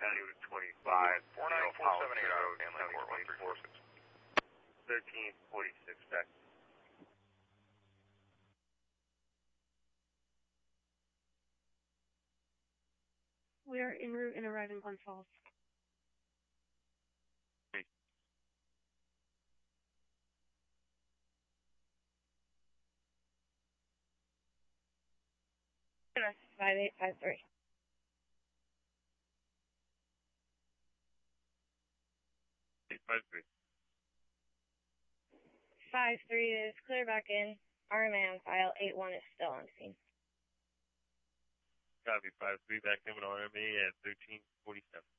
County Route 25. 49478 out of Hanley Court 1346. 1346, back. We are en route and arriving Glens Falls. MS 5853. 853. 53 is clear back in. RMA on file. 81 is still on scene. Copy, 53 back in with RMA at 1347.